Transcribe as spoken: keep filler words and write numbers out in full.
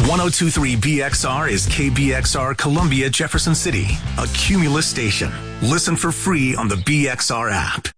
ten twenty-three B X R is K B X R Columbia Jefferson City, a Cumulus station. Listen for free on the B X R app.